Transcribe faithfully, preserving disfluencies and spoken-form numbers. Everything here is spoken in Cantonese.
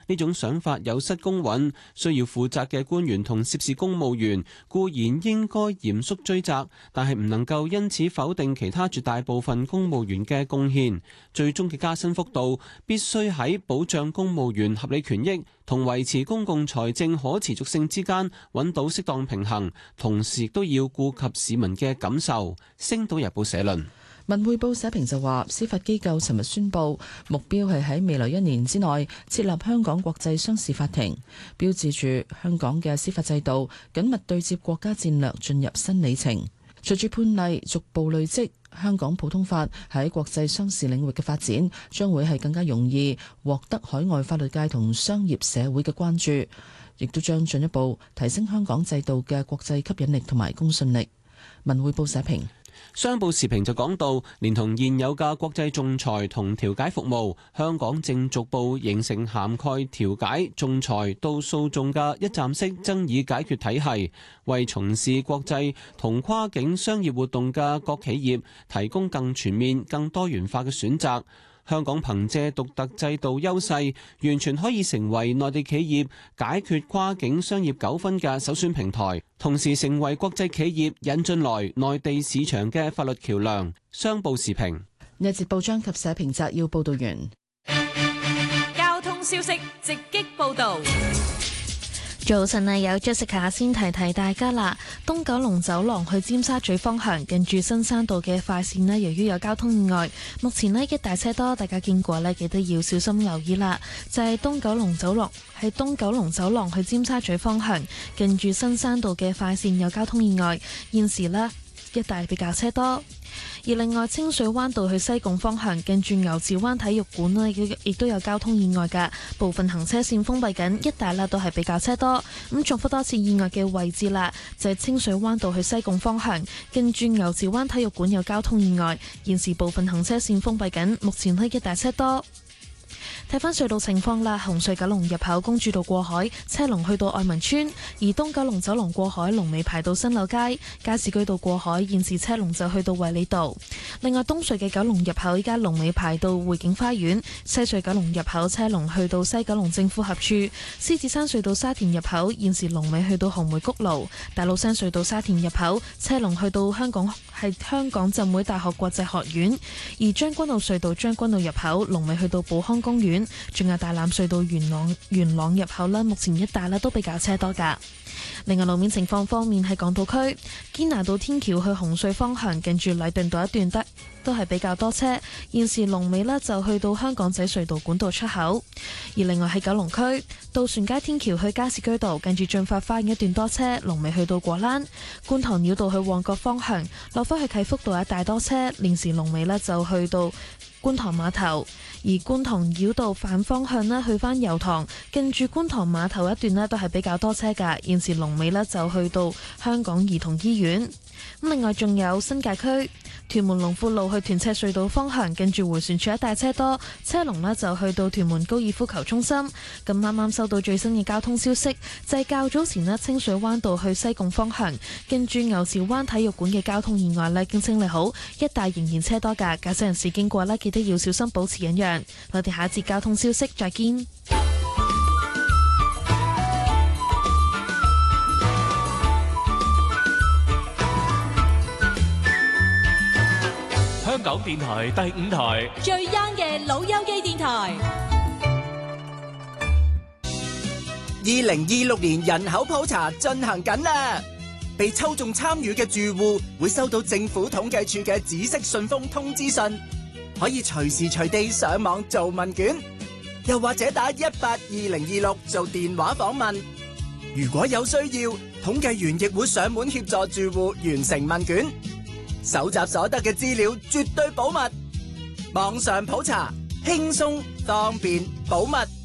呢種想法有失公允，需要負責嘅官員同涉事公務員固然應該嚴肅追責，但係唔能夠因此否定其他絕大部分公務員嘅貢獻。最終嘅加薪幅度必須喺保障公務員合理權益同維持公共財政可持續性之間揾到適當平衡，同時亦都要顧及市民嘅感受。星島日報社論。 文匯報社評就話，司法機構尋日宣布，目標係喺未來一年之內設立香港國際商事法庭，標誌住香港嘅司法制度緊密對接國家戰略進入新里程。隨住判例逐步累積，香港普通法喺國際商事領域嘅發展將會係更加容易獲得海外法律界同商業社會嘅關注，亦都將進一步提升香港制度嘅國際吸引力同埋公信力。文匯報社評。 商報時評就講到，連同現有嘅國際仲裁同調解服務，香港正逐步形成涵蓋調解、仲裁到訴訟嘅一站式爭議解決體系，為從事國際同跨境商業活動嘅各企業提供更全面、更多元化嘅選擇。香港憑借獨特制度優勢，完全可以成為內地企業解決跨境商業糾紛嘅首選平台，同時成為國際企業引進來內地市場嘅法律橋樑。商報時評。 呢節報章及社評摘要報道完。 交通消息直擊報道。 早晨啊，有 Jessica 先提提大家啦。東九龍走廊去尖沙咀方向，近住新山道嘅快線呢，由於有交通意外，目前呢一大車多，大家經過呢記得要小心留意啦。就係東九龍走廊，係東九龍走廊去尖沙咀方向，近住新山道嘅快線有交通意外，現時呢一帶比較車多。而另外清水灣道去西貢方向，近住牛池灣體育館呢亦都有交通意外㗎，部分行車線封閉緊，一帶啦都係比較車多。咁重複多次意外嘅位置啦，就係清水灣道去西貢方向，近住牛池灣體育館有交通意外，現時部分行車線封閉緊，目前呢一帶車多。睇返隧道情況啦，紅隧九龍入口公主道過海，車龍去到愛民村；而東九龍走廊過海龍尾排到新柳街，加士居道過海現時車龍就去到衛理道。另外東隧嘅九龍入口依家龍尾排到匯景花園，西隧九龍入口車龍去到西九龍政府合署，獅子山隧道沙田入口現時龍尾去到紅梅谷路，大老山隧道沙田入口車龍去到香港係香港浸會大學國際學院，而將軍澳隧道將軍澳入口龍尾去到寶康公園。仲有大欖隧道元朗元朗入口啦，目前一帶啦都比較車多噶。另外路面情況方面，喺港島區堅拿道天橋去紅隧方向，近住禮頓道一段得都係比較多車，現時龍尾呢就去到香港仔隧道管道出口。而另外喺九龍區渡船街天橋去加士居道，近住駿發花園一段多車，龍尾去到果欄。觀塘繞道去旺角方向，落返去啟福道一帶多車，現時龍尾呢就去到觀塘碼頭。而觀塘繞道反方向呢，去返油塘，近住觀塘碼頭一段呢都係比較多車㗎，現時龍尾呢就去到香港兒童醫院。咁另外仲有新界區屯門龍富路去屯赤隧道方向，近住迴旋處一帶車多，車龍呢就去到屯門高爾夫球中心。咁啱啱收到最新嘅交通消息，就係較早前呢清水灣道去西貢方向，近住牛池灣體育館嘅交通意外呢已經清理好，一帶仍然車多㗎，駕駛人士經過呢記得要小心保持忍讓。我哋下一節交通消息再見。 香港電台第五台最 young 嘅老友記電台。 二零二六年人口普查進行緊啦，被抽中參與嘅住戶會收到政府統計處嘅紫色信封通知信，可以隨時隨地上網做問卷，又或者打一八二零二六做電話訪問。如果有需要，統計員亦會上門協助住戶完成問卷。搜集所得嘅資料絕對保密，網上普查輕鬆方便保密。